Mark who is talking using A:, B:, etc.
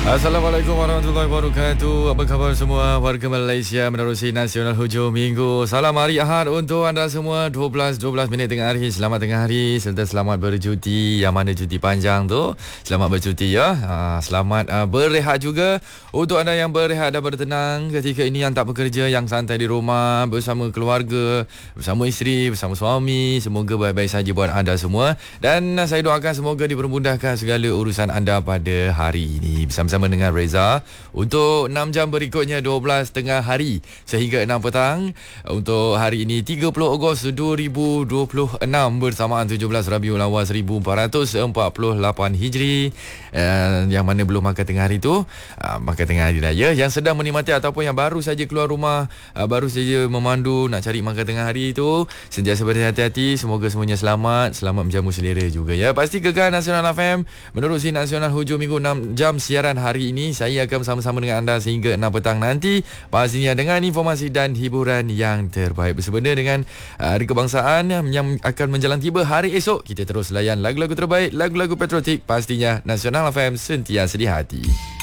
A: Assalamualaikum warahmatullahi wabarakatuh. Apa khabar semua warga Malaysia menerusi Nasional Hujung Minggu. Salam hari Ahad untuk anda semua. 12 minit tengah hari. Selamat tengah hari serta selamat bercuti. Yang mana cuti panjang tu, selamat bercuti ya. Selamat berehat juga untuk anda yang berehat dan bertenang ketika ini, yang tak bekerja, yang santai di rumah bersama keluarga, bersama isteri, bersama suami. Semoga baik-baik saja buat anda semua. Dan saya doakan semoga dipermudahkan segala urusan anda pada hari ini. Bersama dengan Reza untuk 6 jam berikutnya, 12 tengah hari sehingga 6 petang untuk hari ini 30 Ogos 2026 bersamaan 17 Rabiul Awal 1448 Hijri. Yang mana belum makan tengah hari tu, makan tengah hari raya. Yang sedang menikmati ataupun yang baru saja keluar rumah, baru saja memandu nak cari makan tengah hari tu, sentiasa berhati-hati. Semoga semuanya selamat menjamu selera juga ya. Pasti kekal Nasional FM menerusi Nasional Hujung Minggu 6 jam siaran hari ini. Saya akan bersama-sama dengan anda sehingga 6 petang nanti, pastinya dengan informasi dan hiburan yang terbaik. Bersempena dengan Hari Kebangsaan yang akan menjalan tiba hari esok, kita terus layan lagu-lagu terbaik, lagu-lagu patriotik. Pastinya Nasional FM sentiasa di hati.